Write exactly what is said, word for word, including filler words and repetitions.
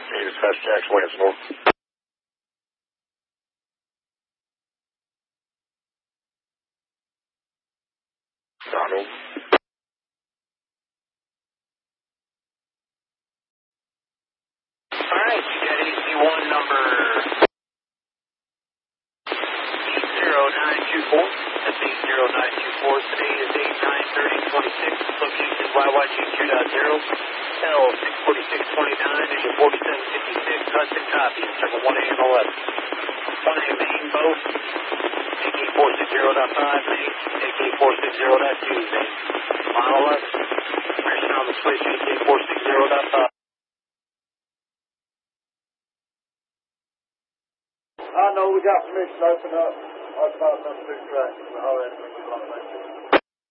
Hey, dispatch Jackson Winsmore. Donald. Alright, you got A C one number eight zero nine two four. That's eight zero nine two four. Today is eight nine thirty twenty-six. Location is Y Y G two point zero. L six forty-six twenty-nine. Issue forty-seven fifty-six. Hudson copy. Circle one A M eleven. one A main boat. A K four sixty point five main. A K four sixty point two main. Mile eleven. Pressure on the switch. A K four sixty point five. I know we got permission to open up our top number two track in the whole end of the